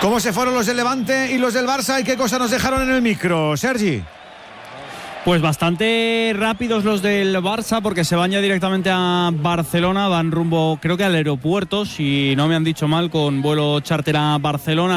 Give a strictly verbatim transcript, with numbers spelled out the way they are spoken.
¿Cómo se fueron los del Levante y los del Barça y qué cosas nos dejaron en el micro, Sergi? Pues bastante rápidos los del Barça, porque se van ya directamente a Barcelona, van rumbo creo que al aeropuerto, si no me han dicho mal, con vuelo charter a Barcelona.